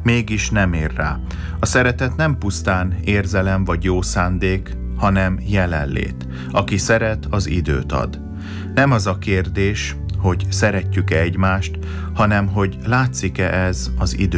mégis nem ér rá. A szeretet nem pusztán érzelem vagy jó szándék, hanem jelenlét. Aki szeret, az időt ad. Nem az a kérdés, hogy szeretjük-e egymást, hanem hogy látszik-e ez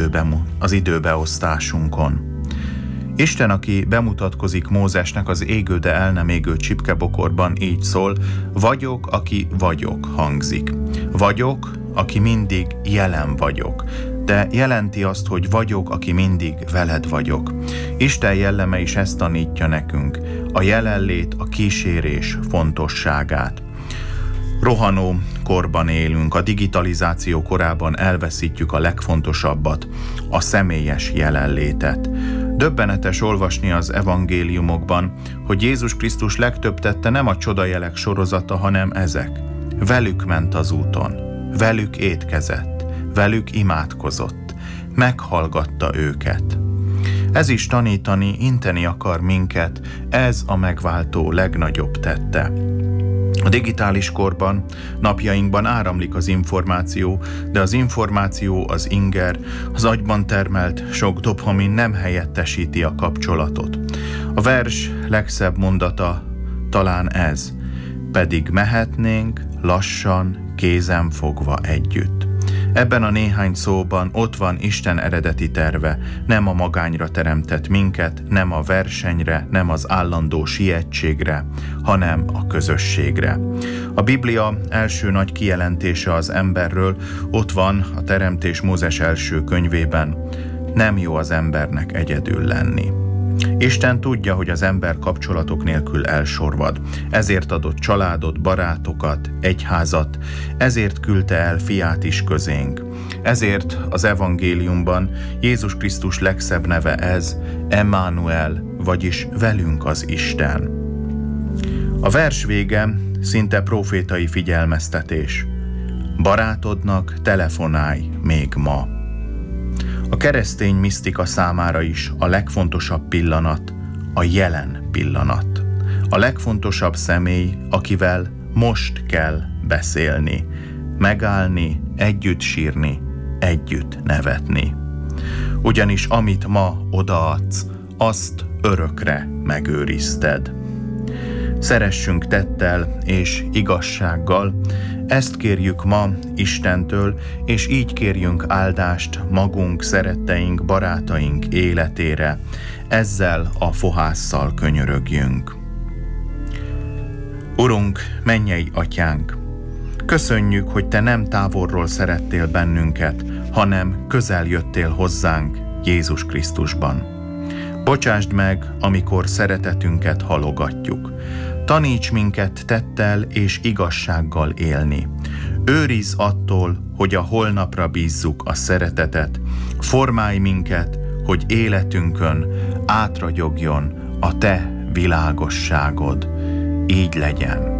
az időbeosztásunkon. Isten, aki bemutatkozik Mózesnek az égő, de el nem égő csipkebokorban, így szól: vagyok, aki vagyok, hangzik. Vagyok, aki mindig jelen vagyok. De jelenti azt, hogy vagyok, aki mindig veled vagyok. Isten jelleme is ezt tanítja nekünk, a jelenlét, a kísérés fontosságát. Rohanó korban élünk, a digitalizáció korában elveszítjük a legfontosabbat, a személyes jelenlétet. Döbbenetes olvasni az evangéliumokban, hogy Jézus Krisztus legtöbb tette nem a csodajelek sorozata, hanem ezek. Velük ment az úton, velük étkezett, velük imádkozott, meghallgatta őket. Ez is tanítani, inteni akar minket, ez a megváltó legnagyobb tette. A digitális korban, napjainkban áramlik az információ, de az információ, az inger, az agyban termelt sok dopamin nem helyettesíti a kapcsolatot. A vers legszebb mondata talán ez: pedig mehetnénk lassan, kézen fogva együtt. Ebben a néhány szóban ott van Isten eredeti terve, nem a magányra teremtett minket, nem a versenyre, nem az állandó sietségre, hanem a közösségre. A Biblia első nagy kijelentése az emberről ott van a Teremtés Mózes első könyvében: nem jó az embernek egyedül lenni. Isten tudja, hogy az ember kapcsolatok nélkül elsorvad. Ezért adott családot, barátokat, egyházat, ezért küldte el fiát is közénk. Ezért az evangéliumban Jézus Krisztus legszebb neve ez, Emmanuel, vagyis velünk az Isten. A vers vége szinte profétai figyelmeztetés. Barátodnak telefonálj még ma. A keresztény misztika számára is a legfontosabb pillanat a jelen pillanat. A legfontosabb személy, akivel most kell beszélni, megállni, együtt sírni, együtt nevetni. Ugyanis amit ma odaadsz, azt örökre megőrizted. Szeressünk tettel és igazsággal, ezt kérjük ma Istentől, és így kérjünk áldást magunk, szeretteink, barátaink életére. Ezzel a fohásszal könyörögjünk. Urunk, mennyei Atyánk! Köszönjük, hogy Te nem távolról szerettél bennünket, hanem közel jöttél hozzánk Jézus Krisztusban. Bocsásd meg, amikor szeretetünket halogatjuk. Taníts minket tettel és igazsággal élni. Őrizz attól, hogy a holnapra bízzuk a szeretetet. Formálj minket, hogy életünkön átragyogjon a Te világosságod. Így legyen.